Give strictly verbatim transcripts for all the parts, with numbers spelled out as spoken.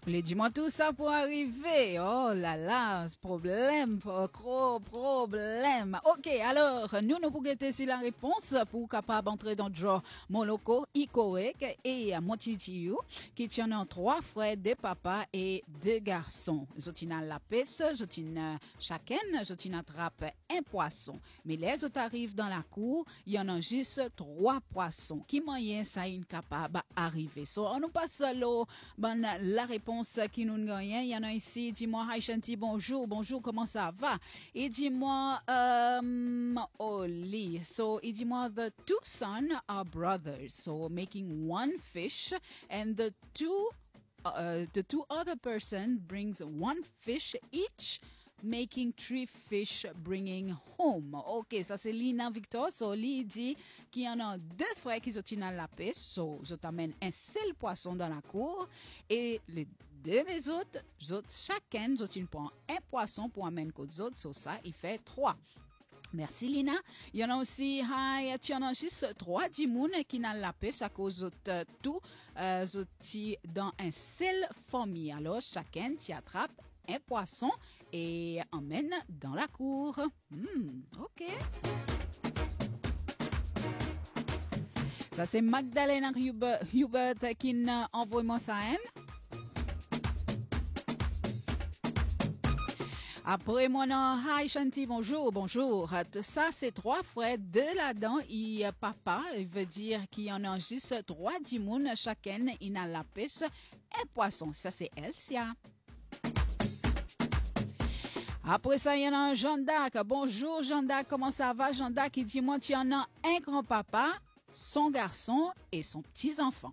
Les dis-moi tout ça pour arriver. Oh là là, ce problème, gros problème. Ok, alors, nous nous pouvons guetter si la réponse pour capable entrer dans le genre Moloko, Ikorek et Mochichiyu, qui tiennent en trois frères, deux papas et deux garçons. Zotina la pêche, Zotina chacun, Zotina attrape un poisson. Mais les autres arrivent dans la cour, il y en a juste trois poissons. Qui moyen ça est capable d'arriver? So, on nous passe l'eau, ben, la réponse qui nous gagne. Il y en a ici, dis-moi, hi Shanti, bonjour, bonjour, comment ça va? Et dis-moi, um, Oli. So, et dis-moi, the two sons are brothers, so making one fish, and the two, uh, the two other person brings one fish each, making three fish bringing home. Ok, ça c'est Lina Victor. So, Li dit qu'il y en a deux frères qui sont dans la pêche. So, je t'amène un seul poisson dans la cour. Et les deux les autres, autres chacun, je prends un poisson pour amener aux autres. So, ça, il fait trois. Merci Lina. Il y en a aussi, hi, tu en as juste trois djimoun qui n'ont la pêche à cause de tout, euh, dans un seul famille. Alors, chacun t'y attrape un poisson et emmène dans la cour. Hmm, ok. Ça, c'est Magdalena Hubert, Hubert qui envoie moi ça. Hein? Après mon nom, hi Shanti, bonjour, bonjour. Ça, c'est trois frères de là-dedans. Et papa, il veut dire qu'il y en a juste trois djimoun. Chacun, il a la pêche un poisson. Ça, c'est Elsia. Après ça, il y en a Jean d'Arc. Bonjour Jean d'Arc, comment ça va Jean d'Arc? Il dit, moi, tu en as un grand-papa, son garçon et son petit-enfant.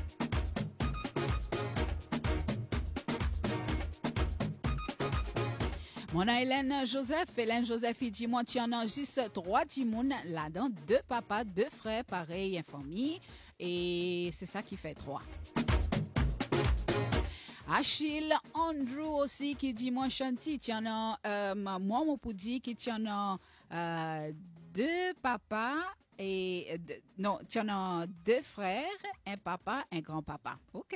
Mon nom Hélène Joseph. Hélène Joseph, il dit, moi, tu en as juste trois timounes là-dedans, deux papas, deux frères, pareil, en famille. Et c'est ça qui fait trois. Achille Andrew aussi qui dit moi Shanti, tu en as euh, moi mon poudi qui tu en as euh, deux papas et deux, non tu en as deux frères, un papa, un grand-papa. Ok.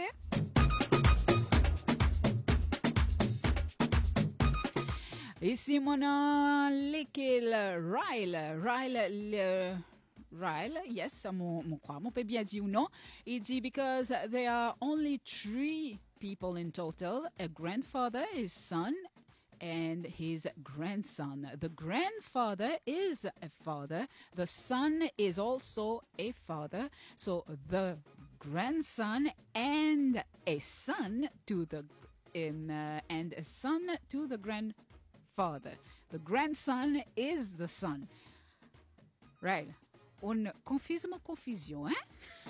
Ici mon nom lesquels Ryle Ryle le Ryle, yes, mon mon crois, mon peut bien dire ou non. Il dit because there are only three people in total, a grandfather, his son, and his grandson. The grandfather is a father. The son is also a father. So the grandson and a son to the um, uh, and a son to the grandfather. The grandson is the son. Right. On confuse ma confusion, hein?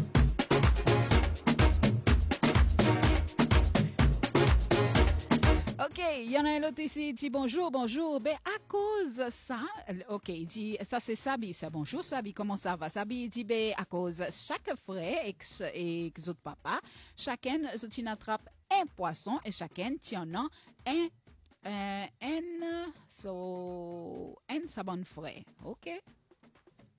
Ok, il y en a un autre ici, il dit bonjour, bonjour. Ben, à cause de ça, ok, il dit, ça c'est Sabi, c'est bonjour Sabi, comment ça va? Sabi, il dit, ben, à cause chaque frère et, et autres papa, chacun, tu attrape un poisson et chacun, tu en as un, un, un, so, un sabon frère, ok?